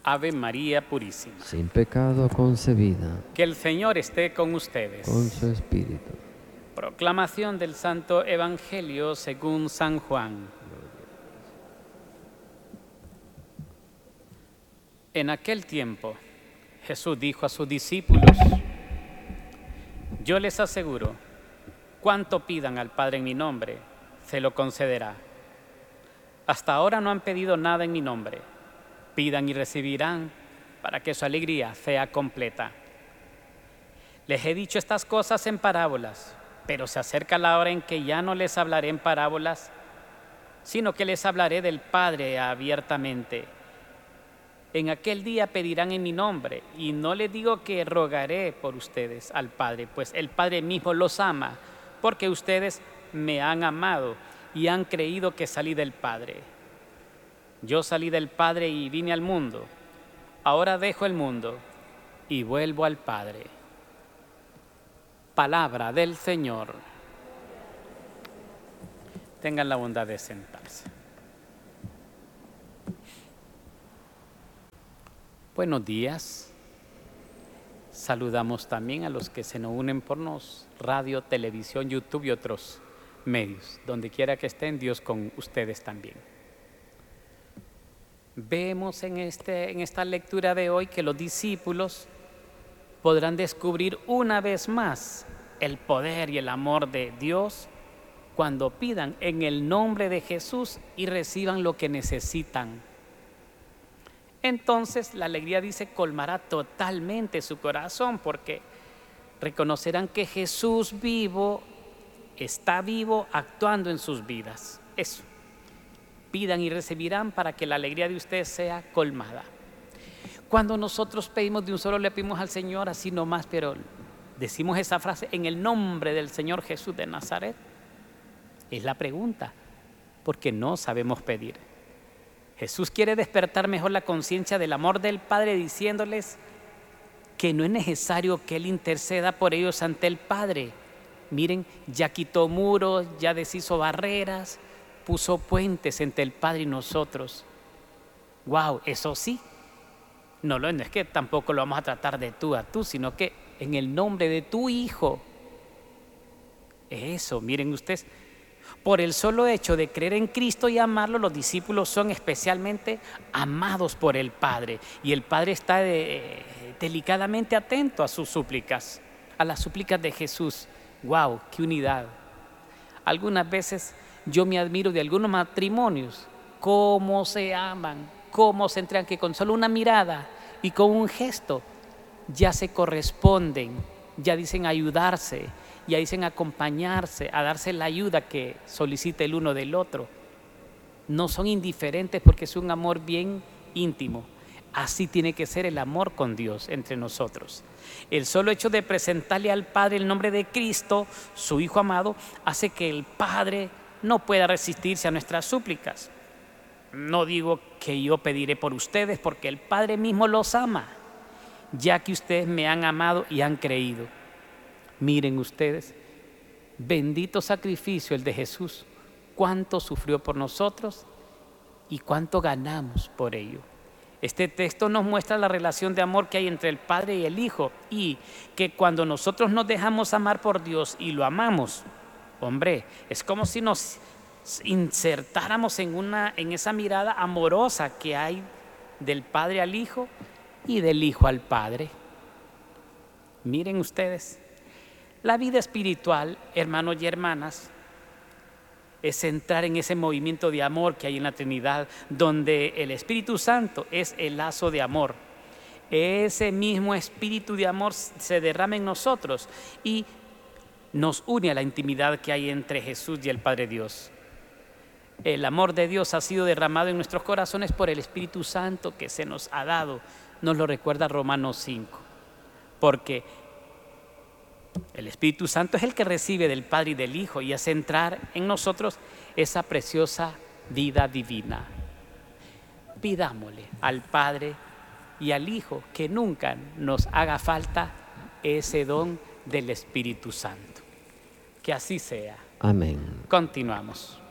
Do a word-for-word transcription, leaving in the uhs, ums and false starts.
Ave María Purísima. sin pecado concebida, Que el Señor esté con ustedes. con su espíritu. Proclamación del Santo Evangelio según San Juan. En aquel tiempo, Jesús dijo a sus discípulos: yo les aseguro, cuanto pidan al Padre en mi nombre, se lo concederá. Hasta ahora no han pedido nada en mi nombre. Pidan y recibirán, para que su alegría sea completa. Les he dicho estas cosas en parábolas, pero se acerca la hora en que ya no les hablaré en parábolas, sino que les hablaré del Padre abiertamente. En aquel día pedirán en mi nombre, y no les digo que rogaré por ustedes al Padre, pues el Padre mismo los ama, porque ustedes me han amado y han creído que salí del Padre. Yo salí del Padre y vine al mundo. Ahora dejo el mundo y vuelvo al Padre. Palabra del Señor. Tengan la bondad de sentarse. Buenos días. Saludamos también a los que se nos unen por nos, radio, televisión, YouTube y otros medios. Donde quiera que estén, Dios con ustedes también. Vemos en, este, en esta lectura de hoy que los discípulos podrán descubrir una vez más el poder y el amor de Dios cuando pidan en el nombre de Jesús y reciban lo que necesitan. Entonces la alegría, dice, colmará totalmente su corazón, porque reconocerán que Jesús vivo está vivo actuando en sus vidas. Eso. Pidan y recibirán para que la alegría de ustedes sea colmada. Cuando nosotros pedimos de un solo, le pedimos al Señor así nomás, pero decimos esa frase en el nombre del Señor Jesús de Nazaret. Es la pregunta, porque no sabemos pedir. Jesús quiere despertar mejor la conciencia del amor del Padre, diciéndoles que no es necesario que Él interceda por ellos ante el Padre. Miren, ya quitó muros, ya deshizo barreras, puso puentes entre el Padre y nosotros. Wow, eso sí. No, no es que tampoco lo vamos a tratar de tú a tú, sino que en el nombre de tu Hijo. Eso, miren ustedes. Por el solo hecho de creer en Cristo y amarlo, los discípulos son especialmente amados por el Padre. Y el Padre está de, delicadamente atento a sus súplicas, a las súplicas de Jesús. ¡Wow! ¡Qué unidad! Algunas veces yo me admiro de algunos matrimonios, cómo se aman, cómo se entregan, que con solo una mirada y con un gesto ya se corresponden, ya dicen ayudarse, ya dicen acompañarse, a darse la ayuda que solicita el uno del otro. No son indiferentes porque es un amor bien íntimo. Así tiene que ser el amor con Dios entre nosotros. El solo hecho de presentarle al Padre el nombre de Cristo, su Hijo amado, hace que el Padre no pueda resistirse a nuestras súplicas. No digo que yo pediré por ustedes, porque el Padre mismo los ama, ya que ustedes me han amado y han creído. Miren ustedes, bendito sacrificio el de Jesús, cuánto sufrió por nosotros y cuánto ganamos por ello. Este texto nos muestra la relación de amor que hay entre el Padre y el Hijo, y que cuando nosotros nos dejamos amar por Dios y lo amamos, hombre, es como si nos insertáramos en, una, en esa mirada amorosa que hay del Padre al Hijo y del Hijo al Padre. Miren ustedes, la vida espiritual, hermanos y hermanas, es entrar en ese movimiento de amor que hay en la Trinidad, donde el Espíritu Santo es el lazo de amor. Ese mismo espíritu de amor se derrama en nosotros y nos une a la intimidad que hay entre Jesús y el Padre Dios. El amor de Dios ha sido derramado en nuestros corazones por el Espíritu Santo que se nos ha dado. Nos lo recuerda Romanos cinco, porque el Espíritu Santo es el que recibe del Padre y del Hijo y hace entrar en nosotros esa preciosa vida divina. Pidámosle al Padre y al Hijo que nunca nos haga falta ese don del Espíritu Santo. Que así sea. Amén. Continuamos.